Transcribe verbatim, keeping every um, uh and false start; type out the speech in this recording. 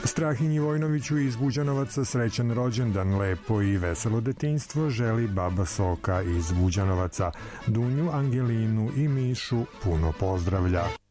Strahinji Vojnoviću iz Buđanovaca srećan rođendan, lepo i veselo detinjstvo želi baba Soka iz Buđanovaca. Dunju, Angelinu i Mišu puno pozdravlja.